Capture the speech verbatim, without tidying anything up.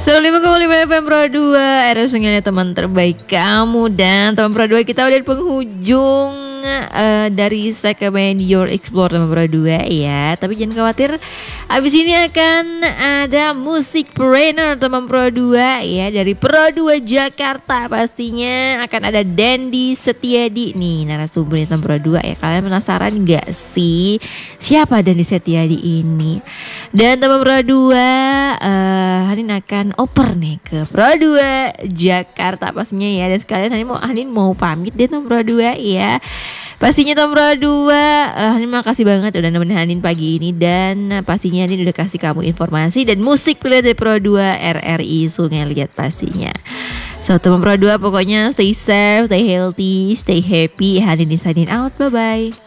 seratus lima koma lima F M Pro dua, era sungai teman terbaik kamu. Dan teman Pro dua, kita udah di penghujung uh, dari segmen Your Explore teman Pro dua ya. Tapi jangan khawatir, abis ini akan ada musik trainer teman Pro dua ya. Dari Pro dua Jakarta pastinya akan ada Dendi Setiadi nih, narasumber teman Pro dua ya. Kalian penasaran gak sih siapa Dendi Setiadi ini? Dan teman Pro dua uh, hari ini akan oper nih ke Pro dua Jakarta pastinya ya. Dan sekalian hari ini mau Hanin mau pamit deh teman Pro dua ya. Pastinya teman Pro dua, uh, Hanin makasih banget udah nemenin Hanin pagi ini. Dan uh, pastinya Hanin udah kasih kamu informasi dan musik pilihan dari Pro dua R R I Sungai Liat pastinya. So teman Pro dua pokoknya stay safe, stay healthy, stay happy. Hanin signing out, bye bye.